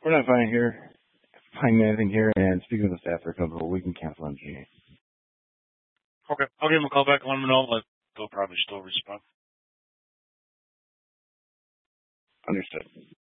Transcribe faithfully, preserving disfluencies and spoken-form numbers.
We're not finding here, finding anything here, and speaking with the staff, they're comfortable. We can cancel M G A. Okay. I'll give him a call back and let him know, but they'll probably still respond. Understood.